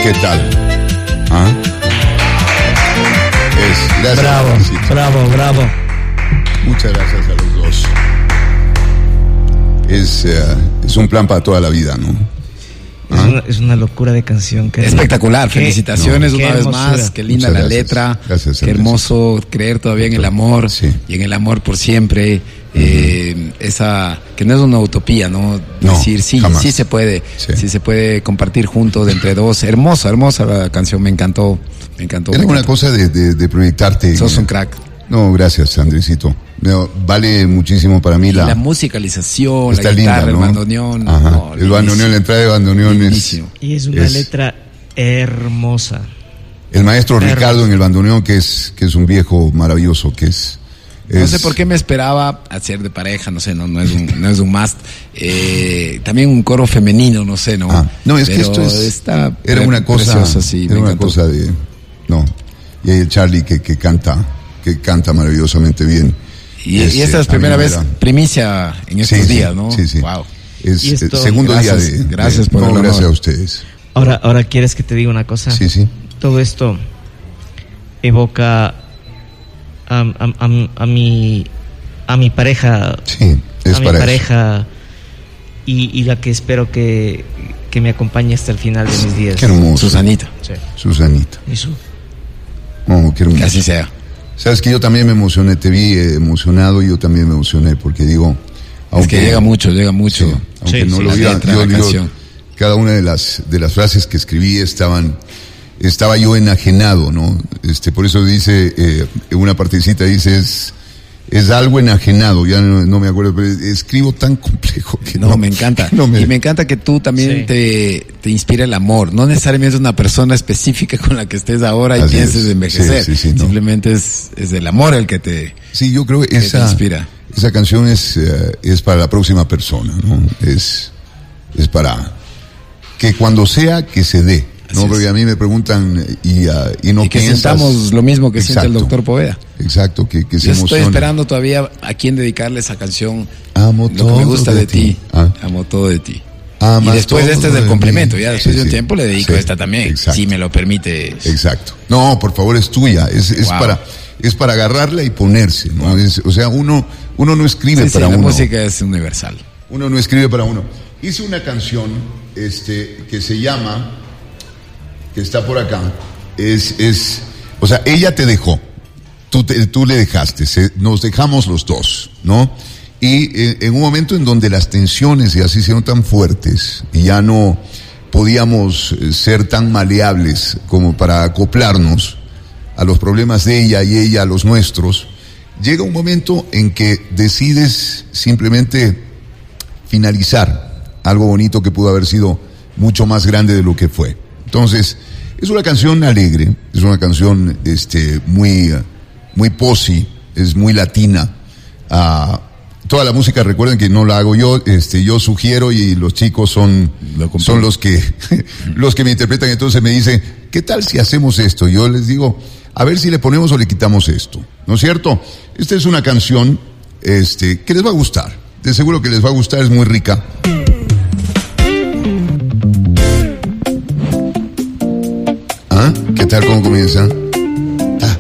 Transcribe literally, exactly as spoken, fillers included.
¿Qué tal? ¿Ah? Es, gracias, bravo, Andresito. bravo, bravo. Muchas gracias a los dos. Es, uh, es un plan para toda la vida, ¿no? Es, ¿Ah? una, es una locura de canción. Que Espectacular, qué, felicitaciones no, una vez más, qué linda Muchas la gracias. letra, Gracias, qué hermoso creer todavía en el amor, sí. y en el amor por siempre, uh-huh. eh, esa, que no es una utopía, ¿no? No, decir, sí, jamás. sí se puede, sí. sí se puede compartir juntos entre dos, hermosa, hermosa la canción, me encantó, me encantó. Era me una encantó. cosa de, de, de proyectarte. Sos un crack. No, gracias, Andresito. No, vale muchísimo para mí Y la... la musicalización, está la guitarra, linda, ¿no? el bandoneón. Ajá. No, el bandoneón, la entrada de bandoneón es... Y es una es, letra hermosa. El maestro Hermosa. Ricardo en el bandoneón, que es, que es un viejo maravilloso, que es... es No sé por qué me esperaba hacer de pareja, no sé, no, no es un, no es un must. Eh, también un coro femenino, no sé, ¿no? Ah, no, es Pero que esto es... está era una cosa... preciosa, sí, era me una encantó. cosa de... No. Y hay el Charlie que, que canta, que canta maravillosamente bien. Y, Este, y esta es a primera mí me vez da- primicia en estos Sí, sí, días, ¿no? Sí, sí. Wow. Es Y esto- el segundo gracias, día de... gracias de- por no, el honor. gracias a ustedes. Ahora, ahora quieres que te diga una cosa. Sí, sí. Todo esto evoca a, a, a, a mi a mi pareja, Sí, es a mi para pareja y, y la que espero que, que me acompañe hasta el final de mis días. Qué hermoso. Susanita, Sí. Susanita. Y su- Oh, qué hermoso. que así sea. Sabes que yo también me emocioné, te vi eh, emocionado y yo también me emocioné porque digo, Es que llega mucho, llega mucho. sí, aunque Sí, no sí, lo la diga, letra, yo la digo, canción. cada una de las de las frases que escribí estaban, estaba yo enajenado, ¿no? Este, por eso dice, eh, en una partecita dice es, es algo enajenado, ya no, no me acuerdo, pero escribo tan complejo que no, No, me encanta. no me- Y me encanta que tú también Sí. te, te inspira el amor. No necesariamente una persona específica con la que estés ahora y Así pienses es. de envejecer. Sí, sí, sí, no. Simplemente es, es el amor el que te... Sí, yo creo que te esa, inspira. esa canción es, eh, es para la próxima persona, ¿no? Es, es para que cuando sea que se dé, ¿no? Así Porque es. a mí me preguntan y, ah, y no y que piensas... sintamos lo mismo que siente el Exacto. doctor Poveda. Exacto, que, que se Yo estoy emociona. esperando todavía a quién dedicarle esa canción. Amo Lo que todo me gusta de, ti. Ah. Amo todo de ti. Amas y después todo este es de el mí. complemento. Ya después Sí, de un sí. tiempo le dedico Sí, esta también. exacto. Si me lo permite. Exacto. No, por favor, es tuya. Es, es Wow. para, es para agarrarla y ponerse, ¿no? Es- o sea, uno, uno no escribe Sí, sí, para la uno. música es universal. Uno no escribe para uno. Hice una canción, este, que se llama, que está por acá. Es, es, o sea, ella te dejó. Tú, te- tú le dejaste. Se- nos dejamos los dos, ¿no? Y eh, en un momento en donde las tensiones ya se hicieron tan fuertes y ya no podíamos eh, ser tan maleables como para acoplarnos a los problemas de ella y ella a los nuestros, llega un momento en que decides simplemente finalizar algo bonito que pudo haber sido mucho más grande de lo que fue. Entonces, es una canción alegre, es una canción este, muy, eh, muy posi, es muy latina. Ah, toda la música, recuerden que no la hago yo, este, yo sugiero y los chicos son, Lo componen. son los que, los que me interpretan. Entonces me dicen, ¿qué tal si hacemos esto? Yo les digo, a ver si le ponemos o le quitamos esto, ¿no es cierto? Esta es una canción, este, que les va a gustar, de seguro que les va a gustar, es muy rica. ¿Ah? ¿Qué tal cómo comienza?